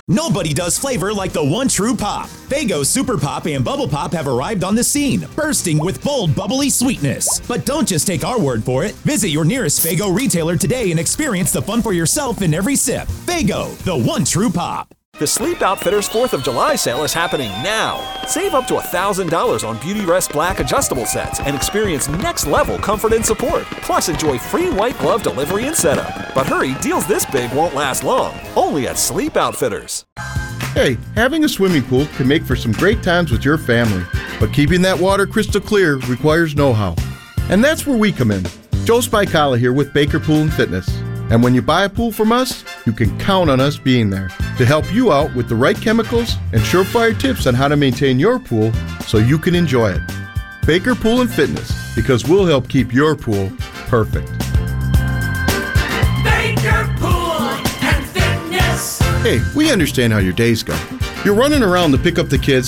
Nobody does flavor like the one true pop. Faygo Super Pop and Bubble Pop have arrived on the scene, bursting with bold, bubbly sweetness. But don't just take our word for it. Visit your nearest Faygo retailer today and experience the fun for yourself in every sip. Faygo, the one true pop. The Sleep Outfitters 4th of July sale is happening now. Save up to $1,000 on Beautyrest Black adjustable sets and experience next-level comfort and support. Plus, enjoy free white glove delivery and setup. But hurry, deals this big won't last long. Only at Sleep Outfitters. Hey, having a swimming pool can make for some great times with your family. But keeping that water crystal clear requires know-how. And that's where we come in. Joe Spicala here with Baker Pool & Fitness. And when you buy a pool from us, you can count on us being there to help you out with the right chemicals and surefire tips on how to maintain your pool so you can enjoy it. Baker Pool & Fitness, because we'll help keep your pool perfect. Baker Pool & Fitness. Hey, we understand how your days go. You're running around to pick up the kids